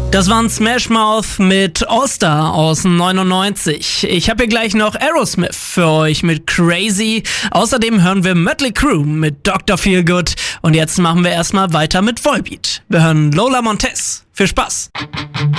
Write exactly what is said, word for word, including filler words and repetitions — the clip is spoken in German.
Das waren Smash Mouth mit All-Star aus neunundneunzig. Ich habe hier gleich noch Aerosmith für euch mit Crazy. Außerdem hören wir Mötley Crüe mit Doktor Feelgood. Und jetzt machen wir erstmal weiter mit Volbeat. Wir hören Lola Montez. Viel Spaß!